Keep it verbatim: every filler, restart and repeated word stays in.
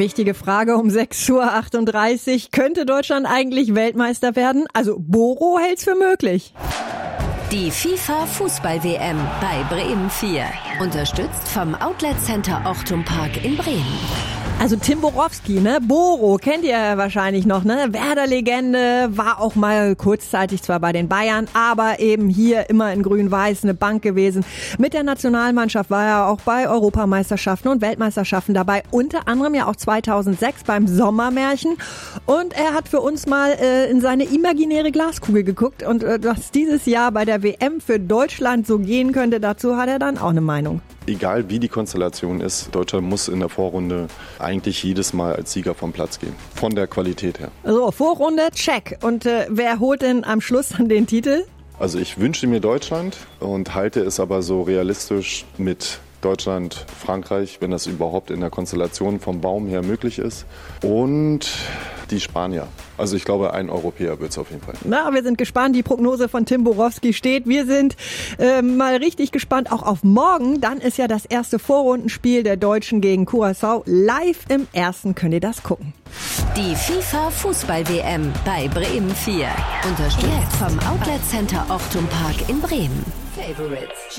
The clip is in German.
Wichtige Frage um sechs Uhr achtunddreißig. Könnte Deutschland eigentlich Weltmeister werden? Also Boro hält's für möglich. Die FIFA-Fußball-W M bei Bremen vier. Unterstützt vom Outlet Center Ochtum Park in Bremen. Also Tim Borowski, ne? Boro, kennt ihr ja wahrscheinlich noch, ne? Werder-Legende, war auch mal kurzzeitig zwar bei den Bayern, aber eben hier immer in grün-weiß eine Bank gewesen. Mit der Nationalmannschaft war er auch bei Europameisterschaften und Weltmeisterschaften dabei, unter anderem ja auch zweitausendsechs beim Sommermärchen. Und er hat für uns mal äh, in seine imaginäre Glaskugel geguckt und äh, was dieses Jahr bei der W M für Deutschland so gehen könnte, dazu hat er dann auch eine Meinung. Egal wie die Konstellation ist, Deutschland muss in der Vorrunde eigentlich jedes Mal als Sieger vom Platz gehen. Von der Qualität her. So, Vorrunde, check. Und äh, wer holt denn am Schluss dann den Titel? Also ich wünsche mir Deutschland und halte es aber so realistisch mit Deutschland, Frankreich, wenn das überhaupt in der Konstellation vom Baum her möglich ist. Und die Spanier. Also ich glaube, ein Europäer wird es auf jeden Fall. Na, wir sind gespannt. Die Prognose von Tim Borowski steht. Wir sind äh, mal richtig gespannt auch auf morgen. Dann ist ja das erste Vorrundenspiel der Deutschen gegen Curaçao. Live im Ersten könnt ihr das gucken. Die FIFA-Fußball-W M bei Bremen vier. Unterstützt vom Outlet Center Ochtum Park in Bremen. Favorites.